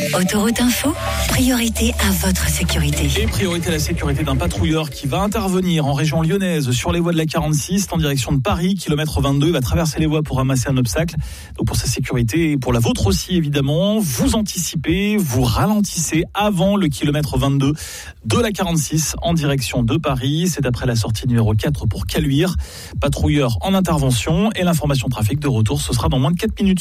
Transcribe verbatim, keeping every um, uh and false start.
Autoroute Info, priorité à votre sécurité. Et priorité à la sécurité d'un patrouilleur qui va intervenir en région lyonnaise sur les voies de la quarante-six en direction de Paris, kilomètre vingt-deux. Il va traverser les voies pour ramasser un obstacle. Donc pour sa sécurité et pour la vôtre aussi évidemment, vous anticipez, vous ralentissez avant le kilomètre vingt-deux de la quarante-six en direction de Paris. C'est après la sortie numéro quatre pour Caluire. Patrouilleur en intervention et l'information trafic de retour, ce sera dans moins de quatre minutes.